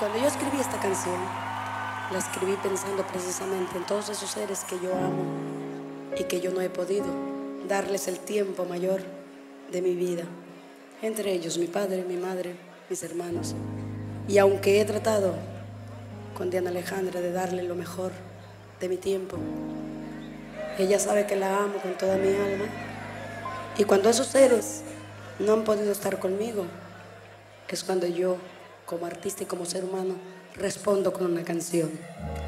Cuando yo escribí esta canción, la escribí pensando precisamente en todos esos seres que yo amo y que yo no he podido darles el tiempo mayor de mi vida. Entre ellos mi padre, mi madre, mis hermanos. Y aunque he tratado con Diana Alejandra de darle lo mejor de mi tiempo, ella sabe que la amo con toda mi alma. Y cuando esos seres no han podido estar conmigo, es cuando yo, como artista y como ser humano, respondo con una canción.